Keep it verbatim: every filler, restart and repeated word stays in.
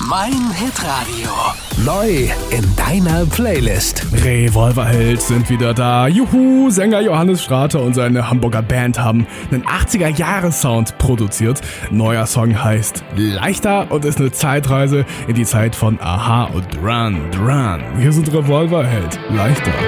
Mein Hitradio. Neu in deiner Playlist. Revolverheld sind wieder da. Juhu, Sänger Johannes Strater und seine Hamburger Band haben einen achtziger-Jahres-Sound produziert. Neuer Song heißt Leichter und ist eine Zeitreise in die Zeit von Aha und Run, Run. Hier sind Revolverheld. Leichter.